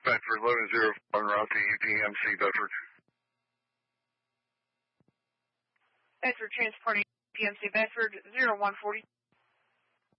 Bedford, 1104 en route to UPMC Bedford. Bedford transporting UPMC Bedford, 0140.